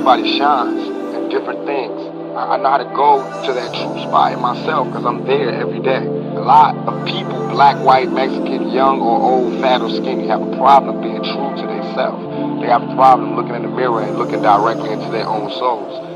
everybody shines in different things. I know how to go to that true spot in myself because I'm there every day. A lot of people, black, white, Mexican, young or old, fat or skinny, have a problem being true to themselves. They have a problem looking in the mirror and looking directly into their own souls.